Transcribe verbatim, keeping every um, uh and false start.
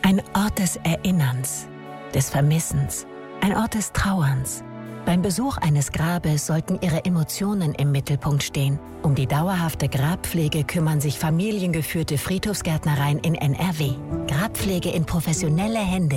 Ein Ort des Erinnerns, des Vermissens, ein Ort des Trauerns. Beim Besuch eines Grabes sollten Ihre Emotionen im Mittelpunkt stehen. Um die dauerhafte Grabpflege kümmern sich familiengeführte Friedhofsgärtnereien in N R W. Grabpflege in professionelle Hände